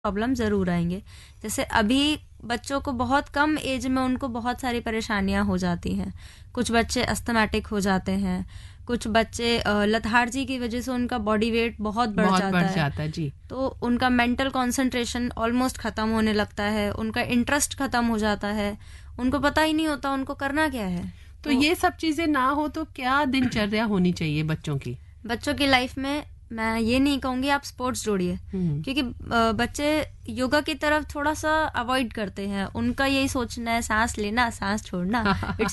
Problem ज़रूर आएंगे। जैसे अभी बच्चों को बहुत कम एज में उनको बहुत सारी परेशानियां हो जाती हैं। कुछ बच्चे अस्थमैटिक हो जाते हैं, कुछ बच्चे लथार्जी की वजह से उनका बॉडी वेट बहुत बढ़ जाता है जी। तो उनका मेंटल कंसंट्रेशन ऑलमोस्ट खत्म होने लगता है, उनका इंटरेस्ट खत्म हो जाता है, उनको पता ही नहीं होता उनको करना क्या है। तो ये सब चीजें ना हो तो क्या दिनचर्या होनी चाहिए बच्चों की? बच्चों की लाइफ में मैं ये नहीं कहूंगी आप स्पोर्ट्स जोड़िए, क्योंकि बच्चे योगा की तरफ थोड़ा सा अवॉइड करते हैं। उनका यही सोचना है सांस लेना सांस छोड़ना, इट्स